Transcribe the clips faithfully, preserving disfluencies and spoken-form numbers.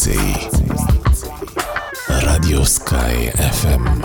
Constanței. Radio Sky F M.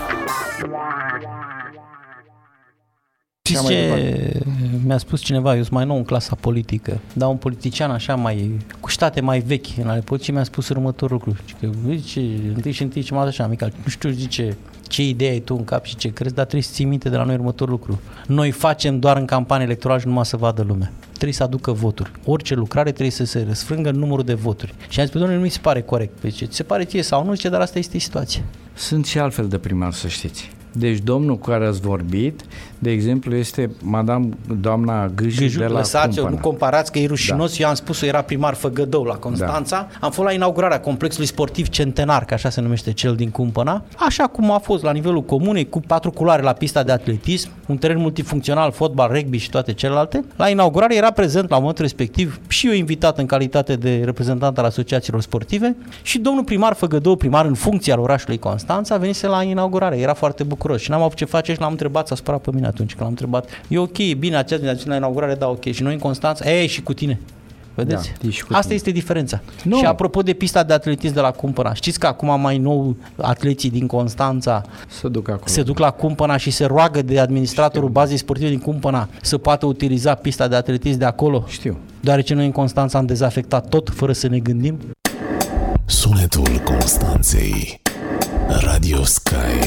Știți ce mi-a spus cineva, eu sunt mai nou în clasa politică, dar un politician așa mai, cu state mai vechi în ale politicii, mi-a spus următorul lucru. Că, zice, întâi și întâi ce m-a așa, Mical, nu știu, zice, ce idee ai tu în cap și ce crezi, dar trebuie să ții minte de la noi următorul lucru. Noi facem doar în campanie electorală și numai să vadă lumea. Trebuie să aducă voturi. Orice lucrare trebuie să se răsfrângă în numărul de voturi. Și am zis, domnule, nu mi se pare corect. Deci, ți se pare ție sau nu, zice, dar asta este situația. Sunt și altfel de primar, să știți. Deci domnul cu care ați vorbit, de exemplu, este madame, doamna Gâju, Gâju de la lăsați-o, Cumpăna. nu comparați că e rușinos, da. Eu am spus-o, era primar Făgădău la Constanța, da. Am fost la inaugurarea complexului sportiv Centenar, că așa se numește cel din Cumpăna, așa cum a fost la nivelul comunei, cu patru culoare la pista de atletism, un teren multifuncțional, fotbal, rugby și toate celelalte. La inaugurare era prezent la momentul respectiv și eu invitat în calitate de reprezentant al asociațiilor sportive și domnul primar Făgădău, primar în funcție al orașului Constanța, venise la inaugurare, era foarte bucuros și n-am avut ce face și l-am întrebat, s-a supărat pe mine atunci, că l-am întrebat, e ok, e bine, aceea la inaugurare, da, ok, și noi în Constanța, ei, și cu tine. Vedeți? Da, și cu Asta tine. Este diferența. No. Și apropo de pista de atletism de la Cumpăna, știți că acum mai nou atleții din Constanța se duc, acolo. se duc la Cumpăna și se roagă de administratorul Știu. bazei sportive din Cumpăna să poată utiliza pista de atletism de acolo? Știu. Deoarece noi în Constanța am dezafectat tot fără să ne gândim? Sunetul Constanței. Radio Sky